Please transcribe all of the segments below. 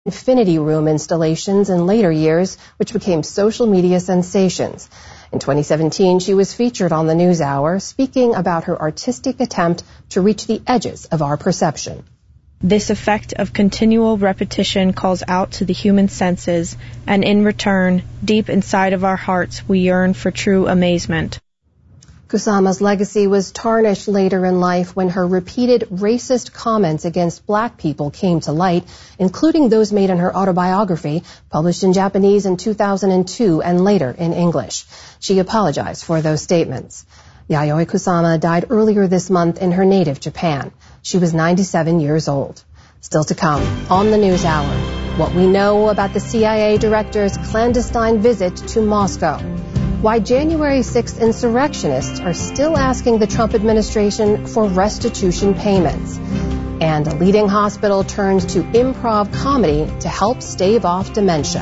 infinity room installations in later years, which became social media sensations. In 2017, she was featured on the NewsHour, speaking about her artistic attempt to reach the edges of our perception. This effect of continual repetition calls out to the human senses, and in return, deep inside of our hearts, we yearn for true amazement. Kusama's legacy was tarnished later in life when her repeated racist comments against black people came to light, including those made in her autobiography, published in Japanese in 2002 and later in English. She apologized for those statements. Yayoi Kusama died earlier this month in her native Japan. She was 97 years old. Still to come on the NewsHour, what we know about the CIA director's clandestine visit to Moscow. Why January 6th insurrectionists are still asking the Trump administration for restitution payments. And a leading hospital turns to improv comedy to help stave off dementia.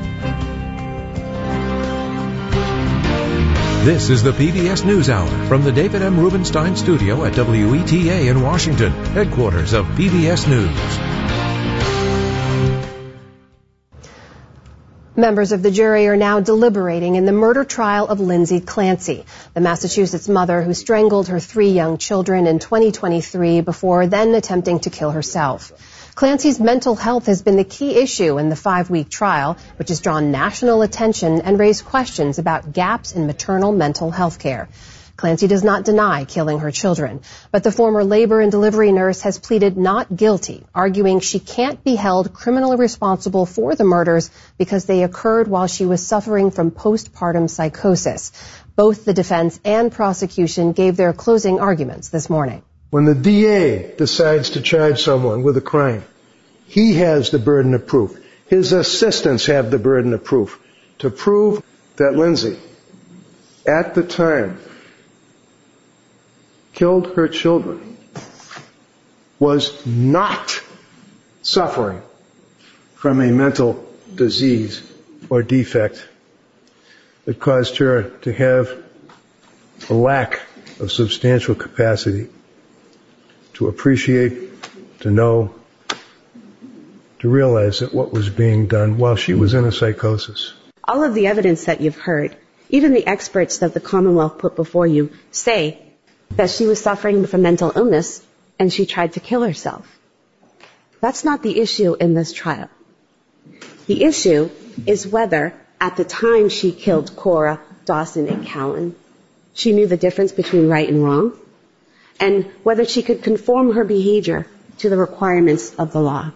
This is the PBS NewsHour from the David M. Rubenstein studio at WETA in Washington, headquarters of PBS News. Members of the jury are now deliberating in the murder trial of Lindsay Clancy, the Massachusetts mother who strangled her 3 young children in 2023 before then attempting to kill herself. Clancy's mental health has been the key issue in the 5-week trial, which has drawn national attention and raised questions about gaps in maternal mental health care. Clancy does not deny killing her children, but the former labor and delivery nurse has pleaded not guilty, arguing she can't be held criminally responsible for the murders because they occurred while she was suffering from postpartum psychosis. Both the defense and prosecution gave their closing arguments this morning. When the DA decides to charge someone with a crime, he has the burden of proof. His assistants have the burden of proof to prove that Lindsay, at the time, killed her children, was not suffering from a mental disease or defect that caused her to have a lack of substantial capacity to appreciate, to know, to realize that what was being done while she was in a psychosis. All of the evidence that you've heard, even the experts that the Commonwealth put before you, say that she was suffering from mental illness and she tried to kill herself. That's not the issue in this trial. The issue is whether, at the time she killed Cora, Dawson, and Callan, she knew the difference between right and wrong, and whether she could conform her behavior to the requirements of the law.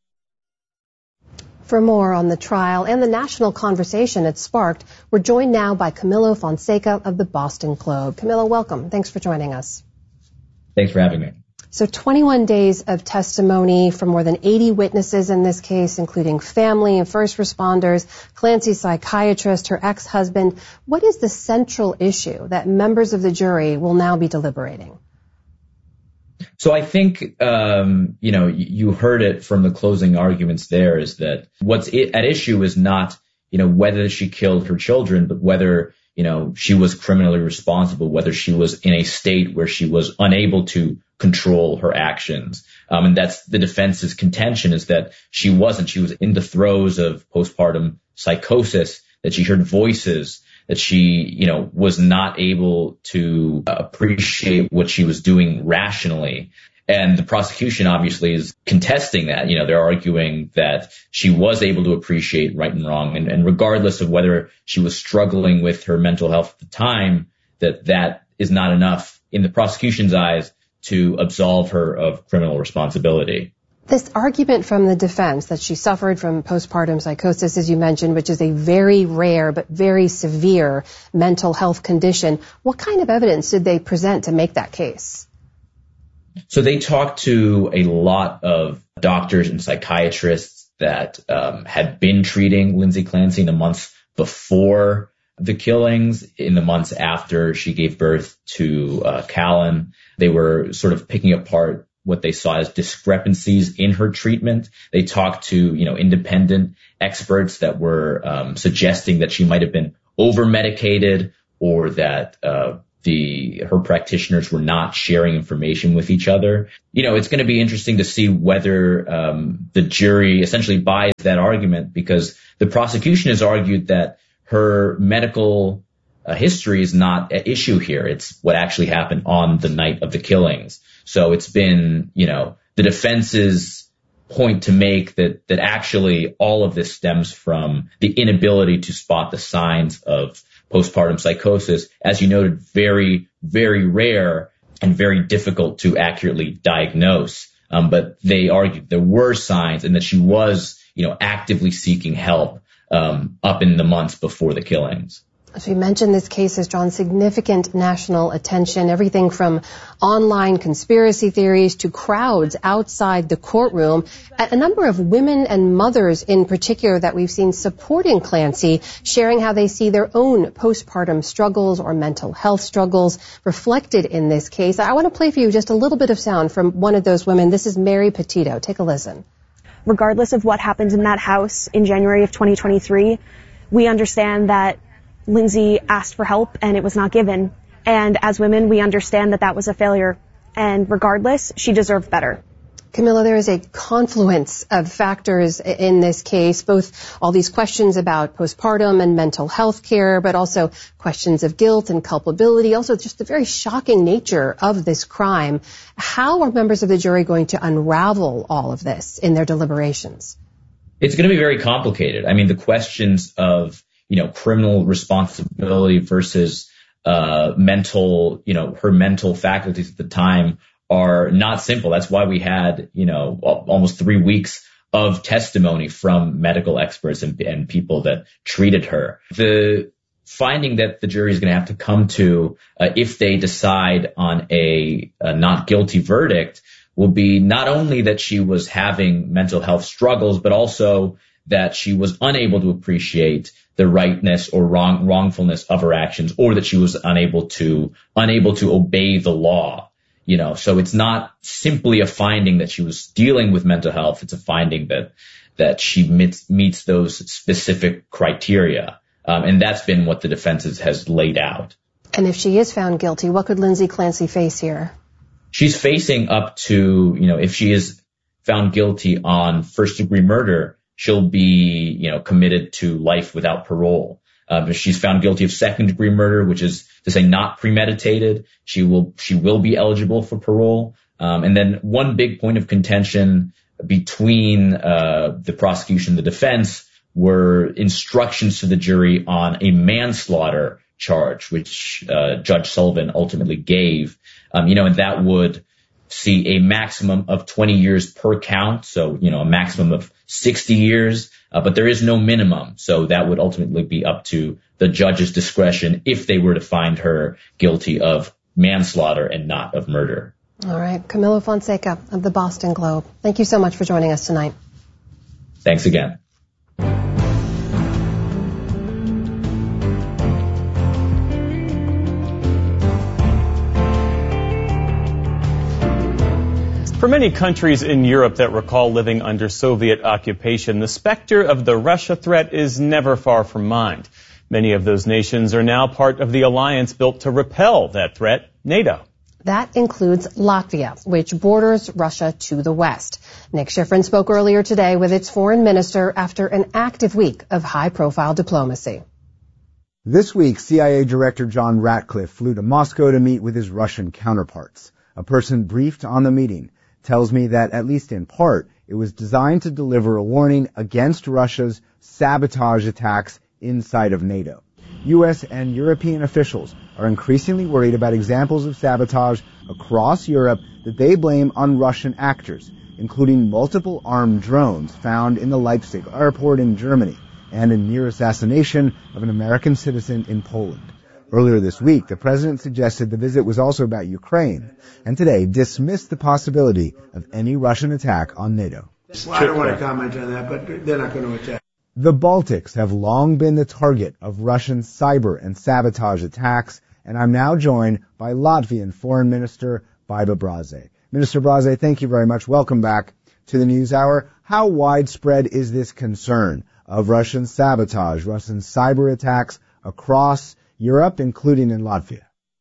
For more on the trial and the national conversation it sparked, we're joined now by Camilo Fonseca of the Boston Globe. Camilo, welcome. Thanks for joining us. Thanks for having me. So 21 days of testimony from more than 80 witnesses in this case, including family and first responders, Clancy's psychiatrist, her ex-husband. What is the central issue that members of the jury will now be deliberating? So I think, you heard it from the closing arguments there, is that what's at issue is not, whether she killed her children, but whether, she was criminally responsible, whether she was in a state where she was unable to control her actions. And that's the defense's contention, is that she wasn't. She was in the throes of postpartum psychosis, that she heard voices, that she, was not able to appreciate what she was doing rationally. And the prosecution obviously is contesting that. They're arguing that she was able to appreciate right and wrong. And regardless of whether she was struggling with her mental health at the time, that is not enough in the prosecution's eyes to absolve her of criminal responsibility. This argument from the defense that she suffered from postpartum psychosis, as you mentioned, which is a very rare but very severe mental health condition, what kind of evidence did they present to make that case? So they talked to a lot of doctors and psychiatrists that had been treating Lindsay Clancy in the months before the killings, in the months after she gave birth to Callan. They were sort of picking apart what they saw as discrepancies in her treatment. They talked to, independent experts that were suggesting that she might have been over-medicated, or that her practitioners were not sharing information with each other. It's going to be interesting to see whether the jury essentially buys that argument, because the prosecution has argued that her medical history is not at issue here. It's what actually happened on the night of the killings. So it's been, the defense's point to make that actually all of this stems from the inability to spot the signs of postpartum psychosis, as you noted, very, very rare and very difficult to accurately diagnose. But they argued there were signs and that she was, actively seeking help up in the months before the killings. As we mentioned, this case has drawn significant national attention, everything from online conspiracy theories to crowds outside the courtroom. A number of women and mothers in particular that we've seen supporting Clancy, sharing how they see their own postpartum struggles or mental health struggles reflected in this case. I want to play for you just a little bit of sound from one of those women. This is Mary Petito. Take a listen. Regardless of what happened in that house in January of 2023, we understand that Lindsay asked for help and it was not given. And as women, we understand that that was a failure. And regardless, she deserved better. Camilla, there is a confluence of factors in this case, both all these questions about postpartum and mental health care, but also questions of guilt and culpability, also just the very shocking nature of this crime. How are members of the jury going to unravel all of this in their deliberations? It's going to be very complicated. I mean, the questions of criminal responsibility versus mental, her mental faculties at the time are not simple. That's why we had, almost 3 weeks of testimony from medical experts and people that treated her. The finding that the jury is going to have to come to, if they decide on a not guilty verdict, will be not only that she was having mental health struggles, but also that she was unable to appreciate the rightness or wrongfulness of her actions, or that she was unable to obey the law. So it's not simply a finding that she was dealing with mental health. It's a finding that she meets those specific criteria. And that's been what the defense has laid out. And if she is found guilty, what could Lindsay Clancy face here? She's facing up to, if she is found guilty on first-degree murder, she'll be, committed to life without parole. If she's found guilty of second-degree murder, which is to say not premeditated, she will be eligible for parole. And then one big point of contention between the prosecution and the defense were instructions to the jury on a manslaughter charge, which Judge Sullivan ultimately gave. And that would see a maximum of 20 years per count, so, a maximum of 60 years, but there is no minimum, so that would ultimately be up to the judge's discretion if they were to find her guilty of manslaughter and not of murder. All right, Camilo Fonseca of the Boston Globe, thank you so much for joining us tonight. Thanks again. For many countries in Europe that recall living under Soviet occupation, the specter of the Russia threat is never far from mind. Many of those nations are now part of the alliance built to repel that threat, NATO. That includes Latvia, which borders Russia to the west. Nick Schifrin spoke earlier today with its foreign minister after an active week of high-profile diplomacy. This week, CIA Director John Ratcliffe flew to Moscow to meet with his Russian counterparts. A person briefed on the meeting tells me that, at least in part, it was designed to deliver a warning against Russia's sabotage attacks inside of NATO. U.S. and European officials are increasingly worried about examples of sabotage across Europe that they blame on Russian actors, including multiple armed drones found in the Leipzig airport in Germany and a near assassination of an American citizen in Poland. Earlier this week, the president suggested the visit was also about Ukraine, and today dismissed the possibility of any Russian attack on NATO. Well, I don't want to comment on that, but they're not going to attack. The Baltics have long been the target of Russian cyber and sabotage attacks, and I'm now joined by Latvian Foreign Minister Baiba Braze. Minister Braze, thank you very much. Welcome back to the NewsHour. How widespread is this concern of Russian sabotage, Russian cyber attacks across Europe, including in Latvia?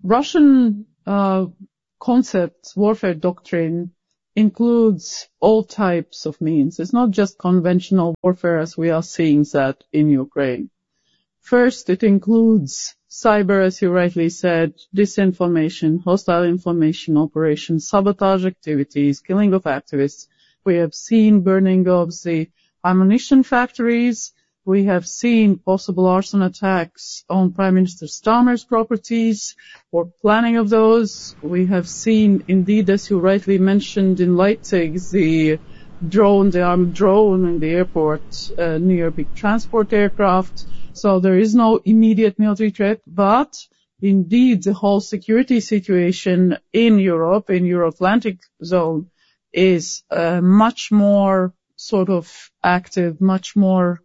Russian concept, warfare doctrine, includes all types of means. It's not just conventional warfare as we are seeing that in Ukraine. First, it includes cyber, as you rightly said, disinformation, hostile information operations, sabotage activities, killing of activists. We have seen burning of the ammunition factories. We have seen possible arson attacks on Prime Minister Starmer's properties or planning of those. We have seen, indeed, as you rightly mentioned, in Leipzig, the armed drone in the airport near big transport aircraft. So there is no immediate military threat, but indeed the whole security situation in Europe, in Euro-Atlantic zone, is much more sort of active, much more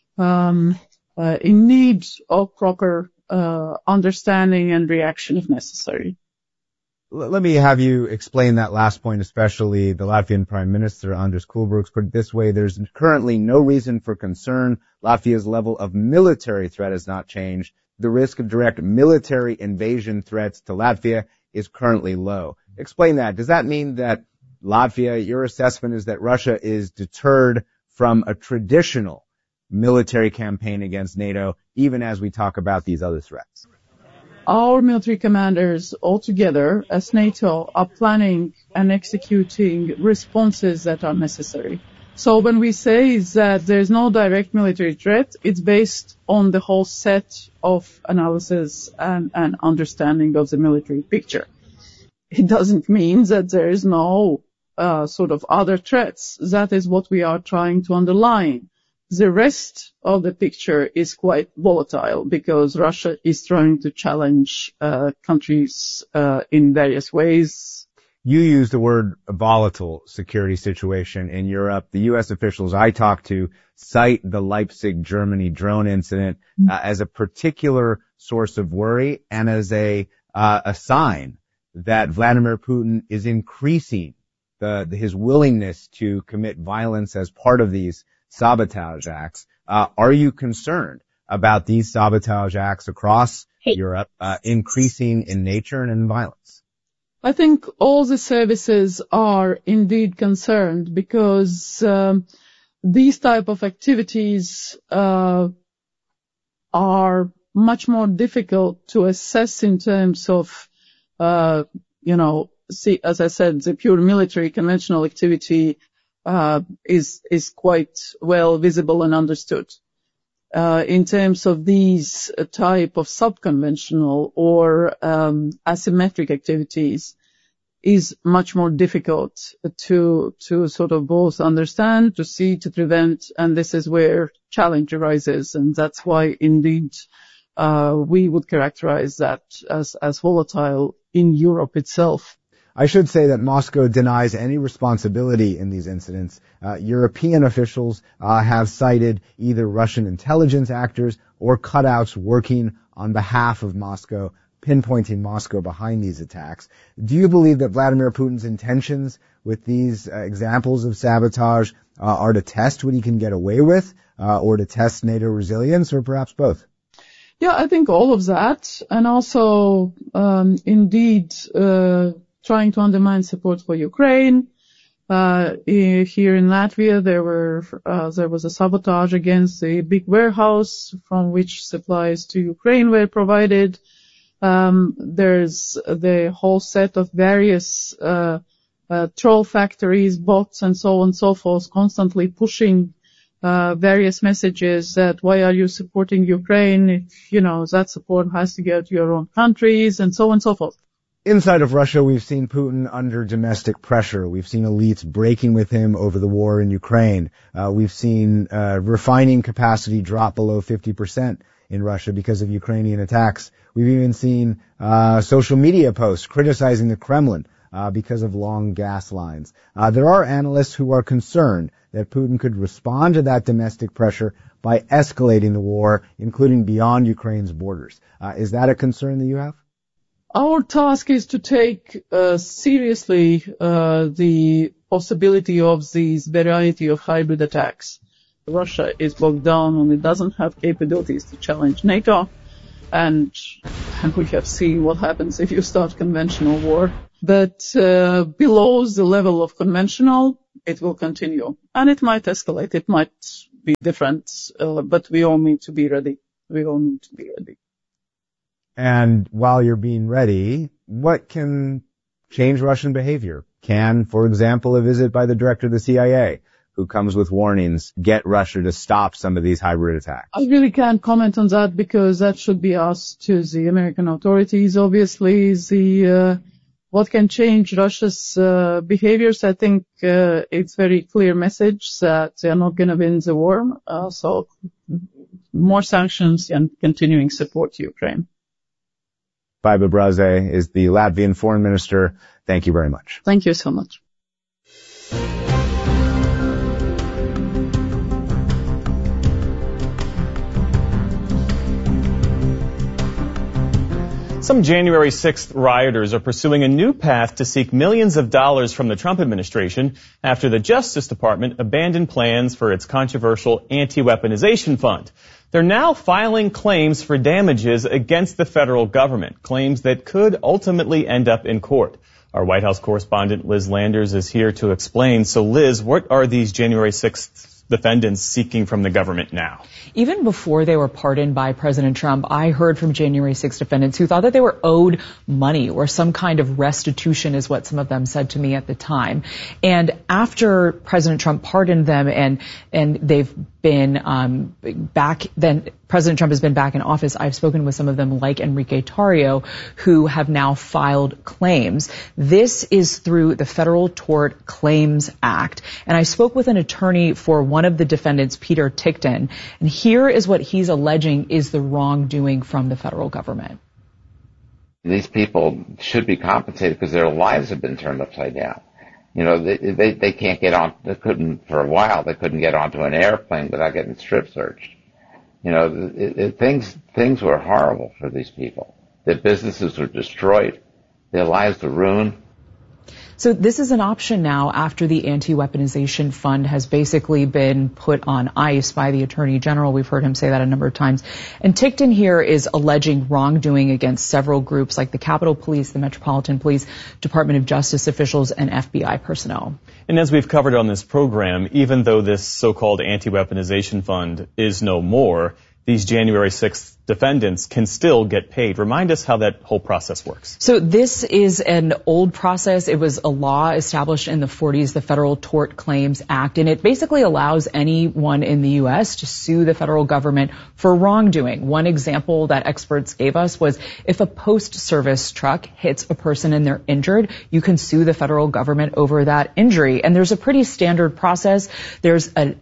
in need of proper understanding and reaction if necessary. Let me have you explain that last point, especially the Latvian Prime Minister, Andris Kulbergs, put it this way: there's currently no reason for concern. Latvia's level of military threat has not changed. The risk of direct military invasion threats to Latvia is currently low. Explain that. Does that mean that Latvia, your assessment is that Russia is deterred from a traditional military campaign against NATO, even as we talk about these other threats? Our military commanders all together as NATO are planning and executing responses that are necessary. So when we say that there's no direct military threat, it's based on the whole set of analysis and understanding of the military picture. It doesn't mean that there is no sort of other threats. That is what we are trying to underline. The rest of the picture is quite volatile because Russia is trying to challenge countries in various ways. You used the word volatile security situation in Europe. The U.S. officials I talked to cite the Leipzig, Germany drone incident as a particular source of worry and as a sign that Vladimir Putin is increasing his willingness to commit violence as part of these sabotage acts. Are you concerned about these sabotage acts across Europe increasing in nature and in violence? I think all the services are indeed concerned because these type of activities are much more difficult to assess in terms of, as I said, the pure military conventional activity is quite well visible and understood. In terms of these type of subconventional or asymmetric activities, is much more difficult to sort of both understand, to see, to prevent, and this is where challenge arises, and that's why indeed we would characterize that as volatile in Europe itself. I should say that Moscow denies any responsibility in these incidents. European officials have cited either Russian intelligence actors or cutouts working on behalf of Moscow, pinpointing Moscow behind these attacks. Do you believe that Vladimir Putin's intentions with these examples of sabotage are to test what he can get away with, or to test NATO resilience, or perhaps both? Yeah, I think all of that, and also indeed trying to undermine support for Ukraine. Here in Latvia, there was a sabotage against a big warehouse from which supplies to Ukraine were provided. There's the whole set of various troll factories, bots, and so on and so forth, constantly pushing various messages that why are you supporting Ukraine if, that support has to go to your own countries, and so on and so forth. Inside of Russia, we've seen Putin under domestic pressure. We've seen elites breaking with him over the war in Ukraine. We've seen refining capacity drop below 50% in Russia because of Ukrainian attacks. We've even seen social media posts criticizing the Kremlin because of long gas lines. There are analysts who are concerned that Putin could respond to that domestic pressure by escalating the war, including beyond Ukraine's borders. Is that a concern that you have? Our task is to take seriously the possibility of these variety of hybrid attacks. Russia is bogged down and it doesn't have capabilities to challenge NATO, and and we have seen what happens if you start conventional war. But below the level of conventional, it will continue. And it might escalate. It might be different, but we all need to be ready. And while you're being ready, what can change Russian behavior? Can, for example, a visit by the director of the CIA, who comes with warnings, get Russia to stop some of these hybrid attacks? I really can't comment on that because that should be asked to the American authorities. Obviously, what can change Russia's behaviors? I think it's very clear message that they are not going to win the war. So more sanctions and continuing support to Ukraine. Baiba Braze is the Latvian foreign minister. Thank you very much. Thank you so much. Some January 6th rioters are pursuing a new path to seek millions of dollars from the Trump administration after the Justice Department abandoned plans for its controversial anti-weaponization fund. They're now filing claims for damages against the federal government, claims that could ultimately end up in court. Our White House correspondent Liz Landers is here to explain. So, Liz, what are these January 6th defendants seeking from the government now? Even before they were pardoned by President Trump, I heard from January 6 defendants who thought that they were owed money or some kind of restitution is what some of them said to me at the time. And after President Trump pardoned them and they've been back, then President Trump has been back in office, I've spoken with some of them like Enrique Tarrio who have now filed claims. This is through the Federal Tort Claims Act. And I spoke with an attorney for one of the defendants, Peter Tickton, and here is what he's alleging is the wrongdoing from the federal government. These people should be compensated because their lives have been turned upside down. You know, they can't get on, they couldn't, for a while, they couldn't get onto an airplane without getting strip searched. You know, things were horrible for these people. Their businesses were destroyed. Their lives were ruined. So this is an option now after the anti-weaponization fund has basically been put on ice by the Attorney General. We've heard him say that a number of times. And Tickton here is alleging wrongdoing against several groups like the Capitol Police, the Metropolitan Police, Department of Justice officials, and FBI personnel. And as we've covered on this program, even though this so-called anti-weaponization fund is no more, these January 6th defendants can still get paid. Remind us how that whole process works. So this is an old process. It was a law established in the 40s, the Federal Tort Claims Act, and it basically allows anyone in the U.S. to sue the federal government for wrongdoing. One example that experts gave us was if a post-service truck hits a person and they're injured, you can sue the federal government over that injury. And there's a pretty standard process. There's an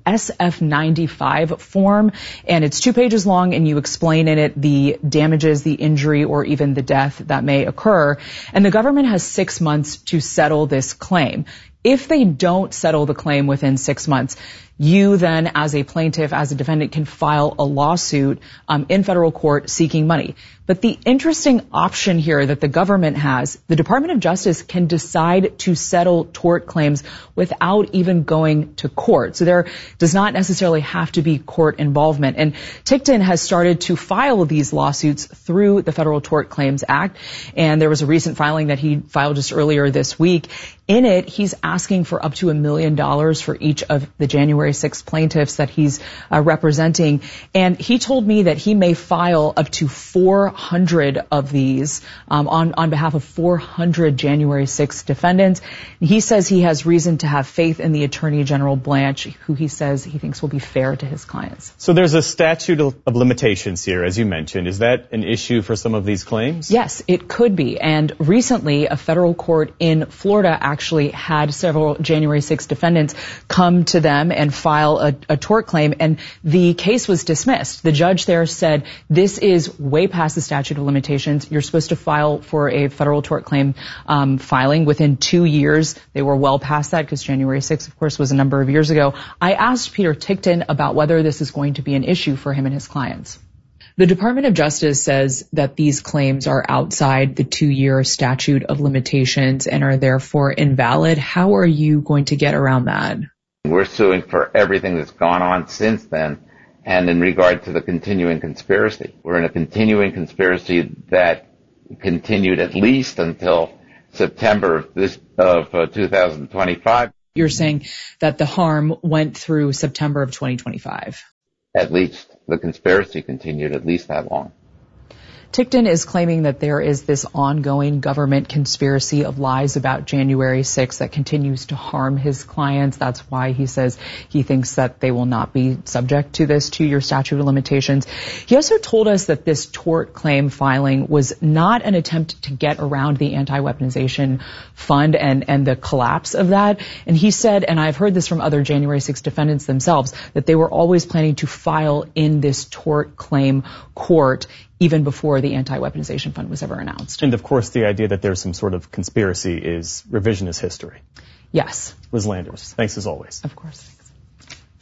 SF-95 form, and it's 2 pages long, and you explain in it the damages, the injury, or even the death that may occur. And the government has 6 months to settle this claim. If they don't settle the claim within 6 months, you then, as a plaintiff, as a defendant, can file a lawsuit in federal court seeking money. But the interesting option here that the government has, the Department of Justice can decide to settle tort claims without even going to court. So there does not necessarily have to be court involvement. And Tickton has started to file these lawsuits through the Federal Tort Claims Act. And there was a recent filing that he filed just earlier this week. In it, he's asking for up to $1 million for each of the January 6 plaintiffs that he's representing. And he told me that he may file up to 400 of these on behalf of 400 January 6 defendants. He says he has reason to have faith in the Attorney General Blanche, who he says he thinks will be fair to his clients. So there's a statute of limitations here, as you mentioned. Is that an issue for some of these claims? Yes, it could be. And recently, a federal court in Florida actually had several January 6 defendants come to them and file a tort claim, and the case was dismissed. The judge there said, this is way past the statute of limitations. You're supposed to file for a federal tort claim filing within 2 years. They were well past that because January 6, of course, was a number of years ago. I asked Peter Tickton about whether this is going to be an issue for him and his clients. The Department of Justice says that these claims are outside the 2-year statute of limitations and are therefore invalid. How are you going to get around that? We're suing for everything that's gone on since then, And in regard to the continuing conspiracy, we're in a continuing conspiracy that continued at least until September of 2025. You're saying that the harm went through September of 2025. At least the conspiracy continued at least that long. Tickton is claiming that there is this ongoing government conspiracy of lies about January 6th that continues to harm his clients. That's why he says he thinks that they will not be subject to this 2-year statute of limitations. He also told us that this tort claim filing was not an attempt to get around the anti-weaponization fund and the collapse of that. And he said, and I've heard this from other January 6th defendants themselves, that they were always planning to file in this tort claim court even before the anti-weaponization fund was ever announced. And of course, the idea that there's some sort of conspiracy is revisionist history. Yes. Liz Landers, thanks as always. Of course.